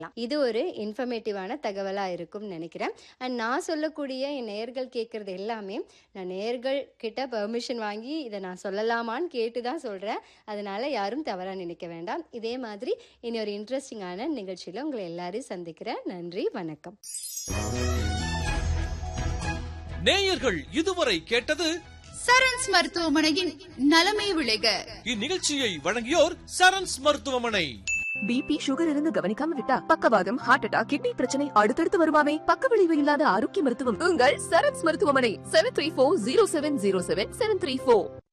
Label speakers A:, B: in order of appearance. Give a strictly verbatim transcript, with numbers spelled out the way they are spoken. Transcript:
A: இது ஒரு இன்ஃபர்மேட்டிவான தகவலா இருக்கும்னு நினைக்கிறேன். அண்ட் நான் சொல்லக்கூடிய என் நேயர்கள் கேட்கறது எல்லாமே, நான் நேயர்கள் கிட்ட பெர்மிஷன் வாங்கி இத நான் சொல்லலாமான்னு கேட்டு தான் சொல்றேன். அதனால யாரும் தவறா நினைக்க வேண்டாம். இதே மாதிரி இனி ஒரு இன்ட்ரெஸ்டிங்கான நிகழ்ச்சியில உங்கள எல்லாரையும் சந்திக்கிறேன். நன்றி, வணக்கம்.
B: நேயர்கள் இதுவரை கேட்டது
C: சரண்ஸ் மருத்துவமனையின் நலமை விளைக.
B: இந்நிகழ்ச்சியை வழங்கியோர் சரண்ஸ் மருத்துவமனை.
D: பிபி சுகர் இருந்து கவனிக்காம விட்டா பக்கவாதம், ஹார்ட் அட்டாக், கிட்னி பிரச்சனை அடுத்தடுத்து வருமாமே. பக்க விளைவு இல்லாத ஆரோக்கிய மருத்துவம் உங்கள் சரண்ஸ் மருத்துவமனை. Seven three four zero seven zero seven seven three four.